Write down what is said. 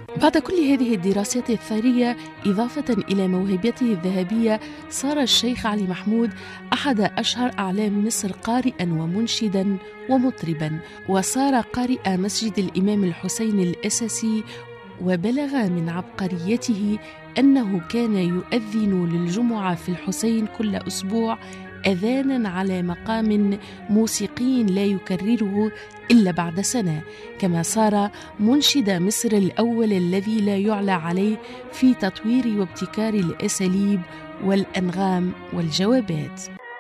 بعد كل هذه الدراسات الثرية إضافة إلى موهبته الذهبية، صار الشيخ علي محمود أحد أشهر أعلام مصر قارئا ومنشدا ومطربا، وصار قارئ مسجد الإمام الحسين الأساسي. وبلغ من عبقريته أنه كان يؤذن للجمعة في الحسين كل أسبوع أذانا على مقام موسيقي لا يكرره إلا بعد سنة، كما صار منشد مصر الأول الذي لا يعلى عليه في تطوير وابتكار الأساليب والأنغام والجوابات.